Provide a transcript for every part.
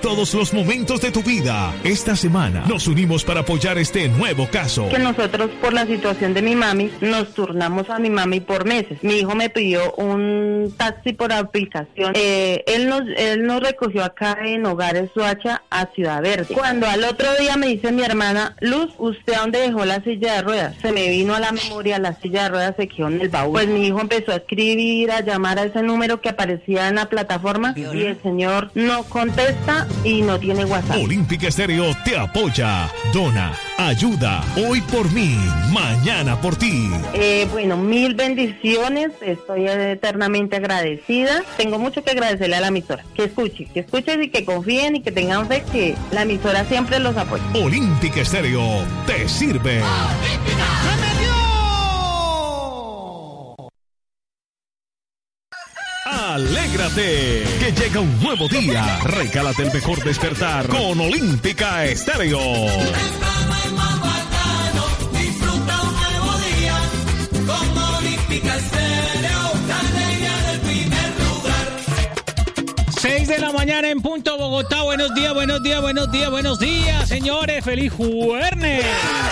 todos los momentos de tu vida. Esta semana nos unimos para apoyar este nuevo caso. Que nosotros, por la situación de mi mami, nos turnamos a mi mami por meses. Mi hijo me pidió un taxi por aplicación. Él nos recogió acá en Hogares Soacha a Ciudad Verde. Cuando al otro día me dice mi hermana, Luz, ¿usted a dónde dejó la silla de ruedas? Se me vino a la memoria, la silla de ruedas se quedó en el baúl. Pues mi hijo empezó a escribir, a llamar a ese número que aparecía en la plataforma y el señor no contesta y no tiene WhatsApp. Olímpica Estéreo te apoya, dona, ayuda, hoy por mí, mañana por ti. Bueno, mil bendiciones, estoy eternamente agradecida. Tengo mucho que agradecerle a la emisora. Que escuchen y que confíen y que tengan fe que la emisora siempre los apoya. Olímpica Estéreo te sirve. Alégrate, que llega un nuevo día. Regálate el mejor despertar con Olímpica Estéreo. Disfruta un nuevo día con Olímpica Estéreo, la alegría del primer lugar. 6 de la mañana en punto, Bogotá. Buenos días, señores. Feliz jueves.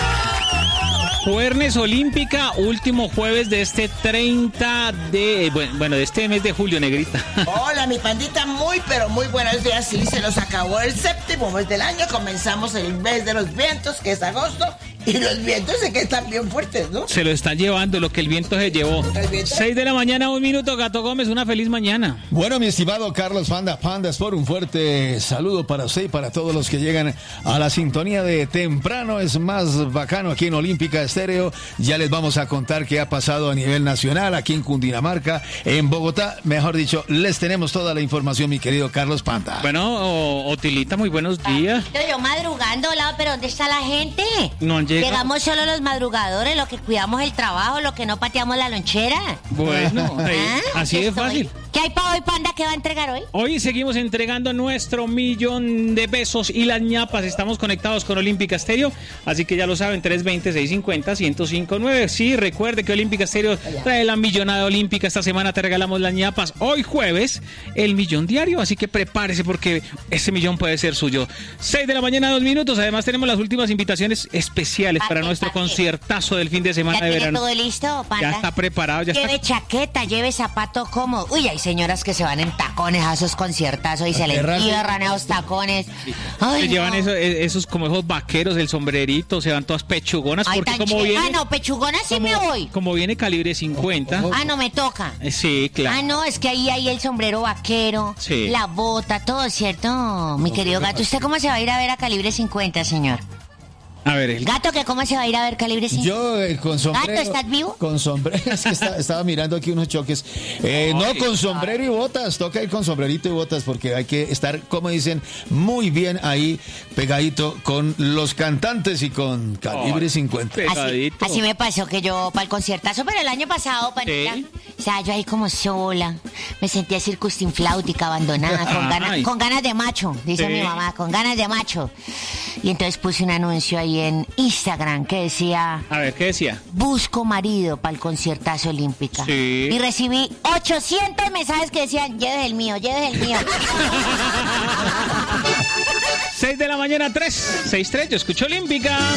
Jueves Olímpica, último jueves de este 30 de... Bueno, de este mes de julio, negrita. Hola, mi pandita, muy, pero muy buenos días. Sí, se nos acabó el séptimo mes del año. Comenzamos el mes de los vientos, que es agosto. Y los vientos sé que están bien fuertes, ¿no? Se lo están llevando, lo que el viento se llevó. 6 de la mañana, 1 minuto, Gato Gómez, una feliz mañana. Bueno, mi estimado Carlos Pandas, por un fuerte saludo para usted y para todos los que llegan a la sintonía de temprano. Es más bacano aquí en Olímpica Estéreo. Ya les vamos a contar qué ha pasado a nivel nacional, aquí en Cundinamarca, en Bogotá. Mejor dicho, les tenemos toda la información, mi querido Carlos Panda. Bueno, Otilita, muy buenos días. Yo madrugando, pero ¿dónde está la gente? No han llegado. Llegamos solo los madrugadores, los que cuidamos el trabajo, los que no pateamos la lonchera. Bueno, así de fácil. ¿Qué hay para hoy, Panda? ¿Qué va a entregar hoy? Hoy seguimos entregando nuestro 1.000.000 de pesos y las ñapas. Estamos conectados con Olímpica Estéreo, así que ya lo saben, 320-650-1059. Sí, recuerde que Olímpica Estéreo trae la millonada olímpica. Esta semana te regalamos las ñapas. Hoy jueves, el millón diario, así que prepárese porque ese millón puede ser suyo. 6 de la mañana, 2 minutos. Además tenemos las últimas invitaciones especiales para nuestro conciertazo del fin de semana de verano. ¿Ya tiene todo listo, Panda? Ya está preparado. Lleve chaqueta, lleve zapato cómodo. Uy, hay señoras que se van en tacones a esos conciertazos y se les entierran esos tacones. Ay, se llevan esos como esos vaqueros, el sombrerito, se van todas pechugonas. Ay, porque como viene... Ah, no, pechugonas sí me voy. Como viene calibre 50. Ah, no, me toca. Sí, claro. Ah, no, es que ahí hay el sombrero vaquero, sí, la bota, todo, ¿cierto? Mi querido Gato, ¿usted cómo se va a ir a ver a calibre 50, señor? A ver, el Gato, ¿que cómo se va a ir a ver calibre 50? Yo con sombrero. Gato, ¿estás vivo? Con sombrero, es que estaba mirando aquí unos choques. No, con sombrero y botas, toca ir con sombrerito y botas porque hay que estar, como dicen, muy bien ahí, pegadito con los cantantes y con calibre 50. Así me pasó que yo para el conciertazo, pero el año pasado, panita, ¿sí? O sea, yo ahí como sola, me sentía circunfláutica, abandonada, con ganas de macho, dice mi mamá, con ganas de macho. Y entonces puse un anuncio ahí en Instagram que decía... A ver, ¿qué decía? Busco marido para el conciertazo olímpica. Sí. Y recibí 800 mensajes que decían, lleves el mío. 6 de la mañana, 6:03, yo escucho Olímpica.